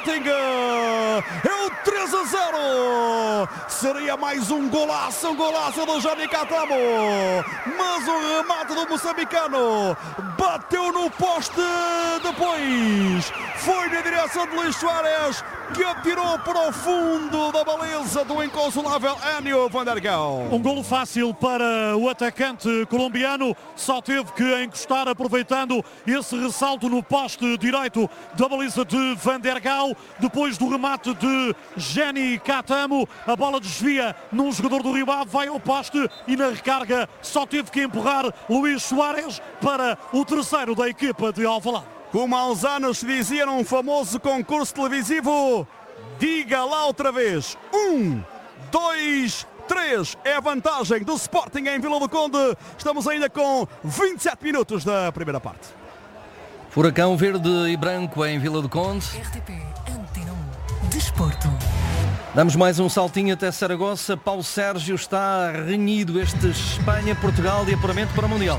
Sporting. É o 3-0. Seria mais um golaço do Johnny Catamo. Mas o remate do moçambicano bateu no poste, depois foi na direção de Luís Soares, que atirou para o fundo da baliza do inconsolável Enio van der Gal. Um golo fácil para o atacante colombiano, só teve que encostar aproveitando esse ressalto no poste direito da baliza de Van der Gal. Depois do remate de Johnny Catamo, a bola desvia num jogador do Rio Ave, vai ao poste e na recarga só teve que empurrar Luís Soares para o terceiro da equipa de Alvalade. Como há uns anos se dizia num famoso concurso televisivo, diga lá outra vez, 1, 2, 3, é a vantagem do Sporting em Vila do Conde. Estamos ainda com 27 minutos da primeira parte. Furacão verde e branco em Vila do Conde. RTP Antena 1 Desporto. Damos mais um saltinho até Saragossa. Paulo Sérgio, está renhido este Espanha-Portugal de apuramento para o Mundial.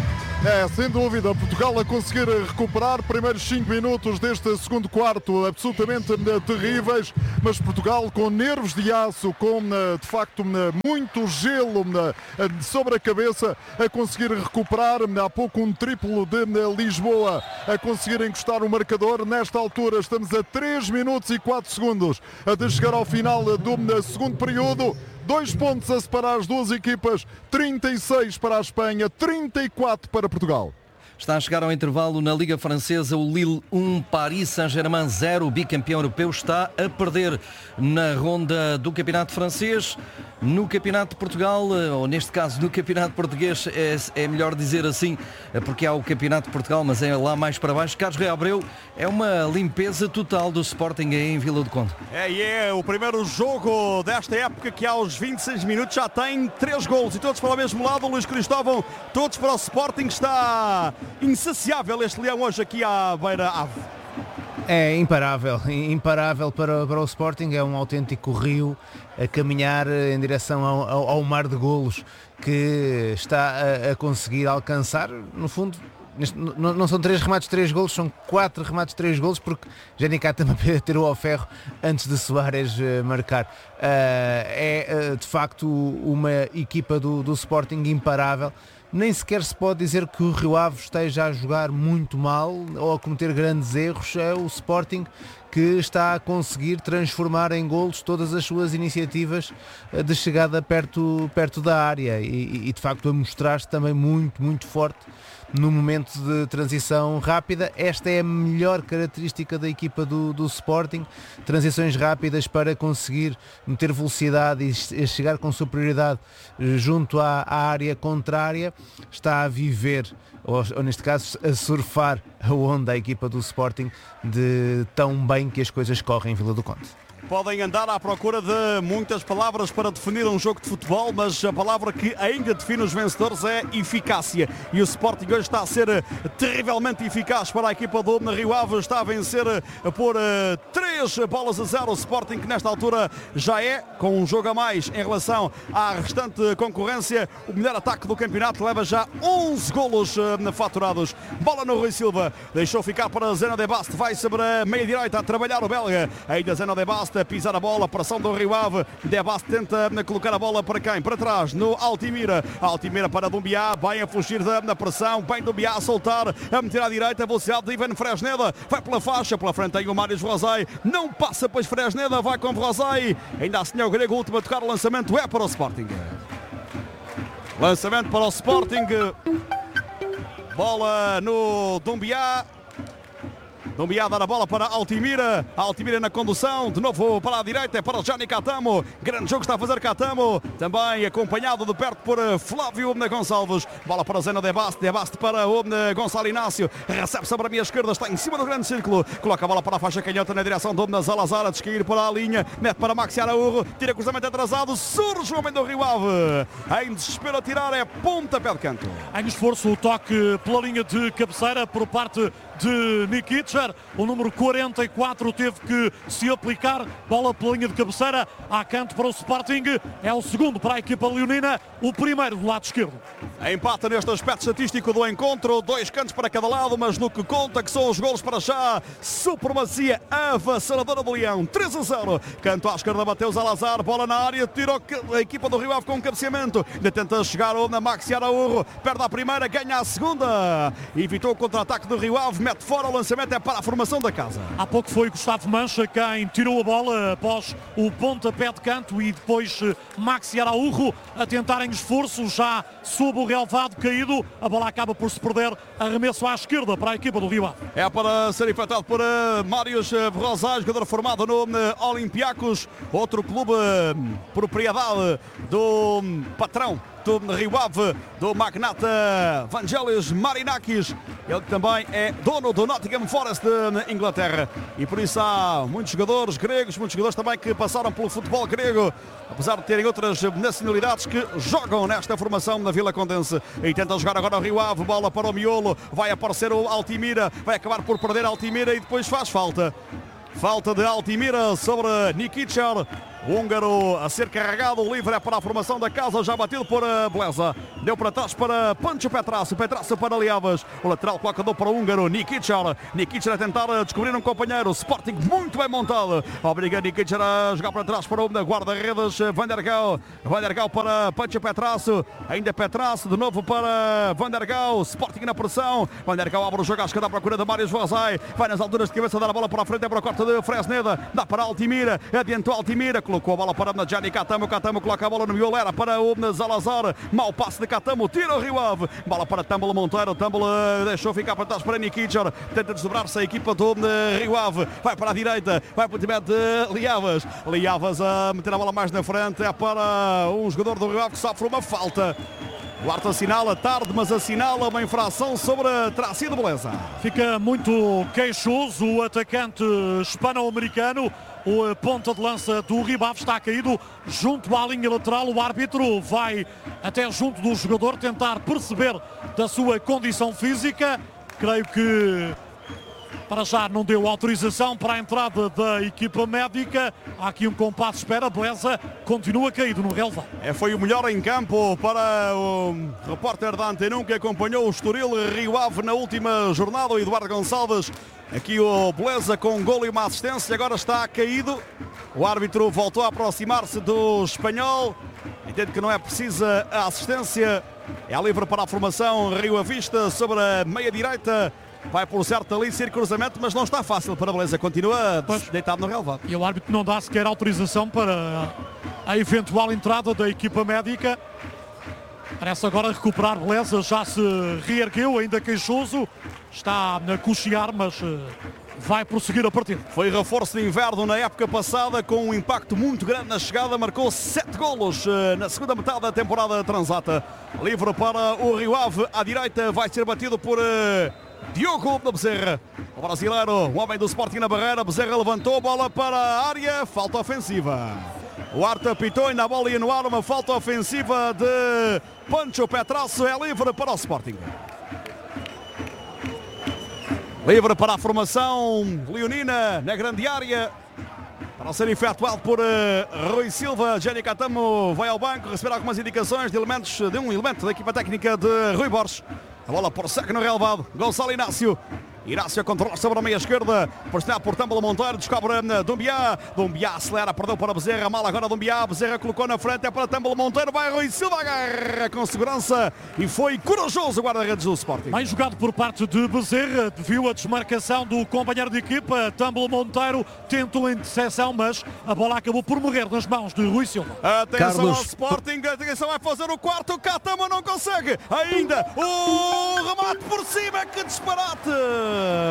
É, sem dúvida, Portugal a conseguir recuperar primeiros 5 minutos deste segundo quarto absolutamente terríveis, mas Portugal com nervos de aço, com de facto muito gelo sobre a cabeça, a conseguir recuperar. Há pouco um triplo de Lisboa a conseguir encostar o marcador. Nesta altura estamos a 3 minutos e 4 segundos de chegar ao final do segundo período. 2 pontos a separar as duas equipas, 36 para a Espanha, 34 para Portugal. Está a chegar ao intervalo na Liga Francesa, o Lille 1, Paris Saint-Germain 0, o bicampeão europeu está a perder na ronda do Campeonato Francês. No Campeonato de Portugal, ou neste caso no Campeonato Português, é melhor dizer assim, porque há o Campeonato de Portugal, mas é lá mais para baixo. Carlos Rei Abreu, é uma limpeza total do Sporting em Vila do Conde. É o primeiro jogo desta época que aos 26 minutos já tem 3 golos e todos para o mesmo lado. Luís Cristóvão, todos para o Sporting. Está insaciável este Leão hoje aqui à beira-ave. É imparável para o Sporting, é um autêntico rio a caminhar em direção ao mar de golos que está a conseguir alcançar. No fundo, não são 3 remates, 3 golos, são 4 remates, 3 golos, porque Johnny Catamo tirou ao ferro antes de Soares marcar. É de facto uma equipa do Sporting imparável. Nem sequer se pode dizer que o Rio Ave esteja a jogar muito mal ou a cometer grandes erros. É o Sporting que está a conseguir transformar em golos todas as suas iniciativas de chegada perto da área e de facto a mostrar-se também muito forte no momento de transição rápida. Esta é a melhor característica da equipa do Sporting, transições rápidas para conseguir meter velocidade e chegar com superioridade junto à área contrária. Está a viver, ou neste caso a surfar a onda a equipa do Sporting de tão bem que as coisas correm em Vila do Conde. Podem andar à procura de muitas palavras para definir um jogo de futebol, mas a palavra que ainda define os vencedores é eficácia. E o Sporting hoje está a ser terrivelmente eficaz para a equipa do Rio Ave. Está a vencer por 3-0 o Sporting, que nesta altura já é, com um jogo a mais em relação à restante concorrência, o melhor ataque do campeonato. Leva já 11 golos faturados. Bola no Rui Silva, deixou ficar para Zeno de Bast, vai sobre a meia-direita a trabalhar o belga. Ainda Zeno de Bast a pisar a bola, pressão do Rio Ave. De Bast tenta colocar a bola para quem? Para trás, no Altimira. Altimira para Dumbiá, vai a fugir da pressão, bem Dumbiá a soltar, a meter à direita, a velocidade de Ivan Fresneda, vai pela faixa, pela frente tem o Marius Vrozei, não passa, pois Fresneda vai com Vrozei, ainda assim é o grego, o último a tocar, o lançamento é para o Sporting. Lançamento para o Sporting, bola no Dumbiá. Dumbiá a dar a bola para Altimira. Altimira na condução. De novo para a direita. É para o Johnny Catamo. Grande jogo está a fazer Catamo. Também acompanhado de perto por Flávio Gonçalves. Bola para o Zeno de Bast. De Bast para o Gonçalo Inácio. Recebe sobre a minha esquerda. Está em cima do grande círculo. Coloca a bola para a faixa canhota na direção do Salazar. A descair para a linha. Mete para Maxi Araújo. Tira cruzamento atrasado. Surge o homem do Rio Ave. Em desespero a tirar. É pontapé de canto. Em esforço o toque pela linha de cabeceira por parte de Nikicher. O número 44 teve que se aplicar. Bola pela linha de cabeceira. Há canto para o Sporting. É o segundo para a equipa leonina. O primeiro do lado esquerdo. Empata neste aspecto estatístico do encontro. 2 cantos para cada lado, mas no que conta que são os golos para já. Supremacia avassaladora do Leão. 3-0. Canto à esquerda, Mateus Salazar. Bola na área. Tirou a equipa do Rio Ave com um cabeceamento. Ainda tenta chegar na Maxi Araújo. Perde a primeira, ganha a segunda. Evitou o contra-ataque do Rio Ave. Mete fora, o lançamento é para a formação da casa. Há pouco foi Gustavo Mancha quem tirou a bola após o pontapé de canto e depois Maxi Araújo a tentarem esforço já sob o relvado caído. A bola acaba por se perder. Arremesso à esquerda para a equipa do Rio Ave. É para ser efetuado por Mários Rosais, jogador formado no Olympiacos, outro clube propriedade do patrão do Rio Ave, do magnata Vangelis Marinakis, ele que também é dono do Nottingham Forest de Inglaterra, e por isso há muitos jogadores gregos, muitos jogadores também que passaram pelo futebol grego, apesar de terem outras nacionalidades, que jogam nesta formação na Vila Condense. E tenta jogar agora o Rio Ave, bola para o miolo, vai aparecer o Altimira, vai acabar por perder Altimira e depois faz falta. Falta de Altimira sobre Nikicher. O húngaro a ser carregado, livre é para a formação da casa, já batido por Beleza. Deu para trás para Pancho Petrasso, Petrasso para Liavas. O lateral colocador para o húngaro, Nikicher. Nikicher a tentar descobrir um companheiro. Sporting muito bem montado. Obriga Nikicher a jogar para trás para o guarda-redes Vandergal. Vandergal para Pancho Petrasso. Ainda Petrasso, de novo para Vandergal. Sporting na pressão. Vandergal abre o jogo à esquerda à procura de Mários Vazai. Vai nas alturas de cabeça, dar a bola para a frente, é para o corte de Fresneda. Dá para Altimira, adiantou Altimira. Colocou a bola para Gianni Catamo. Catamo coloca a bola no miolo. Era para o Salazar. Mau passe de Catamo. Tira o Rio Ave. Bola para Tâmbolo Monteiro. Tâmbolo deixou ficar para trás para Nikicher. Tenta desdobrar-se a equipa do Rio Ave. Vai para a direita. Vai para o time de Liavas. Liavas a meter a bola mais na frente. É para um jogador do Rio Ave que sofre uma falta. O árbitro assinala tarde, mas assinala uma infração sobre Traci de Beleza. Fica muito queixoso o atacante hispano-americano. O ponta de lança do Rio Ave está caído junto à linha lateral. O árbitro vai até junto do jogador tentar perceber da sua condição física. Creio que para já não deu autorização para a entrada da equipa médica. Há aqui um compasso de espera. Beleza continua caído no relvado. Foi o melhor em campo para o repórter da Antena 1 que acompanhou o Estoril Rio Ave na última jornada, o Eduardo Gonçalves. Aqui o Beleza com um golo e uma assistência, agora está caído. O árbitro voltou a aproximar-se do espanhol. Entende que não é precisa a assistência. É livre para a formação Rio Avista sobre a meia-direita. Vai por certo ali ser cruzamento, mas não está fácil para a Beleza. Continua deitado no relvado. E o árbitro não dá sequer autorização para a eventual entrada da equipa médica. Parece agora recuperar Beleza, já se reergueu, ainda queixoso. Está a cochear, mas vai prosseguir a partida. Foi reforço de inverno na época passada, com um impacto muito grande na chegada. Marcou 7 golos na segunda metade da temporada transata. Livre para o Rio Ave. À direita vai ser batido por Diogo da Bezerra. O brasileiro, o homem do Sporting na barreira. Bezerra levantou a bola para a área. Falta ofensiva. O árbitro apitou e na bola ia no ar uma falta ofensiva de Pancho Petrasso. É livre para o Sporting. Livre para a formação leonina na grande área. Para ser efetuado por Rui Silva. Gianni Catamo vai ao banco receber algumas indicações de um elemento da equipa técnica de Rui Borges. A bola por seco no relvado. Gonçalo Inácio. Inácio controla sobre a meia esquerda. Pressionado por Tâmbolo Monteiro. Descobre Dumbiá. Dumbiá acelera. Perdeu para Bezerra. Mal agora Dumbiá. Bezerra colocou na frente. É para Tâmbolo Monteiro. Vai Rui Silva. Agarra com segurança. E foi corajoso o guarda-redes do Sporting. Bem jogado por parte de Bezerra. Viu a desmarcação do companheiro de equipa. Tâmbolo Monteiro tentou a interseção, mas a bola acabou por morrer nas mãos de Rui Silva. Atenção ao Sporting. Atenção, vai fazer o quarto. Catamo não consegue. Ainda o remate por cima. Que disparate.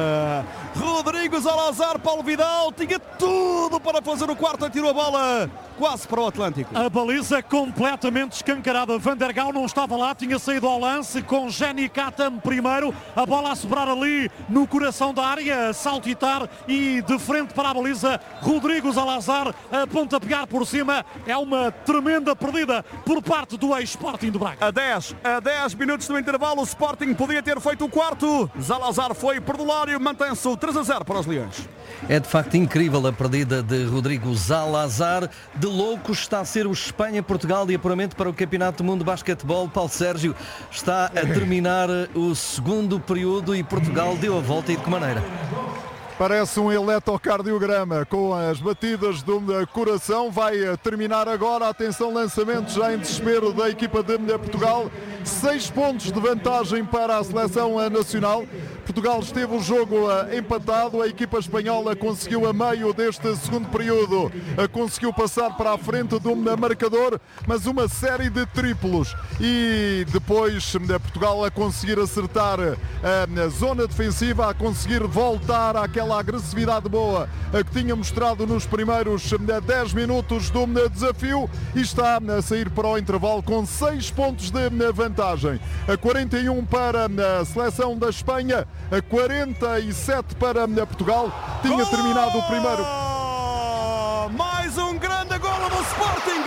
Rodrigo Salazar, Paulo Vidal tinha tudo para fazer o quarto, tirou a bola quase para o Atlântico. A baliza completamente escancarada. Van der Gaal não estava lá, tinha saído ao lance com Jenny Katam primeiro. A bola a sobrar ali no coração da área, a saltitar e de frente para a baliza. Rodrigo Zalazar a pontapear por cima. É uma tremenda perdida por parte do ex-Sporting de Braga. A 10 minutos do intervalo, o Sporting podia ter feito o quarto. Zalazar foi perdulário, mantém-se o 3-0 para os Leões. É de facto incrível a perdida de Rodrigo Zalazar. De loucos está a ser o Espanha-Portugal e apuramento para o Campeonato do Mundo de Basquetebol. Paulo Sérgio, está a terminar o segundo período e Portugal deu a volta e de que maneira? Parece um eletrocardiograma com as batidas do coração. Vai terminar agora. Atenção, lançamento já em desespero da equipa de Portugal. 6 pontos de vantagem para a seleção nacional. Portugal esteve o jogo empatado. A equipa espanhola conseguiu a meio deste segundo período. Conseguiu passar para a frente do marcador, mas uma série de triplos. E depois Portugal a conseguir acertar a zona defensiva, a conseguir voltar àquela agressividade boa que tinha mostrado nos primeiros 10 minutos do desafio e está a sair para o intervalo com 6 pontos de vantagem. A 41 para a seleção da Espanha, a 47 para Portugal. Tinha terminado o primeiro. Mais um grande golo do Sporting!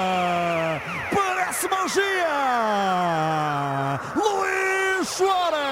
Parece magia! Luís Suárez!